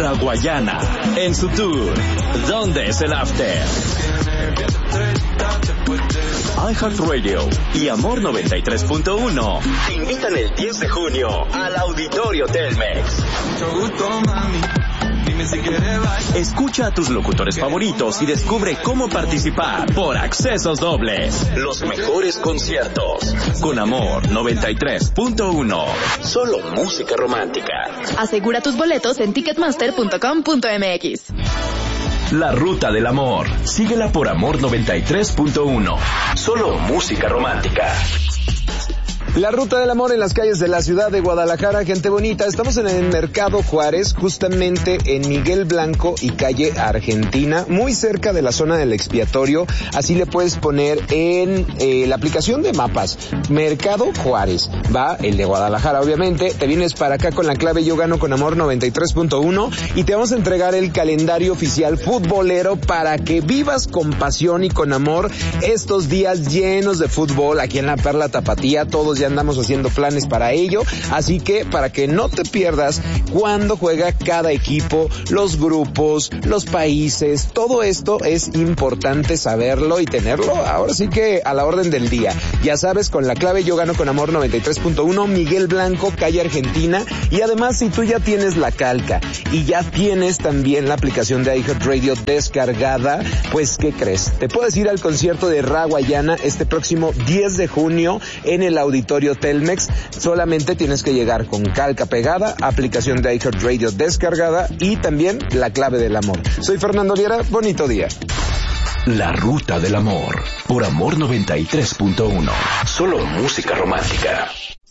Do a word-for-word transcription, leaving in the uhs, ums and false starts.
Raguayana, en su tour ¿Dónde es el After? iHeartRadio y Amor noventa y tres punto uno te invitan el diez de junio al Auditorio Telmex. Escucha a tus locutores favoritos y descubre cómo participar por accesos dobles. Los mejores conciertos con Amor noventa y tres punto uno. Solo música romántica. Asegura tus boletos en ticketmaster punto com punto m x. La Ruta del Amor. Síguela por Amor noventa y tres punto uno. Solo música romántica. La Ruta del Amor en las calles de la ciudad de Guadalajara, gente bonita. Estamos en el Mercado Juárez, justamente en Miguel Blanco y calle Argentina, muy cerca de la zona del expiatorio. Así le puedes poner en eh, la aplicación de mapas, Mercado Juárez. Va el de Guadalajara, obviamente. Te vienes para acá con la clave Yo Gano con Amor noventa y tres punto uno y te vamos a entregar el calendario oficial futbolero para que vivas con pasión y con amor estos días llenos de fútbol aquí en la Perla Tapatía. Todos ya andamos haciendo planes para ello, así que para que no te pierdas cuándo juega cada equipo, los grupos, los países, todo esto es importante saberlo y tenerlo ahora sí que a la orden del día. Ya sabes, con la clave Yo Gano con Amor noventa y tres punto uno, Miguel Blanco, calle Argentina. Y además, si tú ya tienes la calca y ya tienes también la aplicación de iHeartRadio descargada, pues ¿qué crees? Te puedes ir al concierto de Raguayana este próximo diez de junio en el Auditorio Telmex. Solamente tienes que llegar con calca pegada, aplicación de iHeartRadio descargada y también la clave del amor. Soy Fernando Viera, bonito día. La Ruta del Amor por Amor noventa y tres punto uno. Solo música romántica.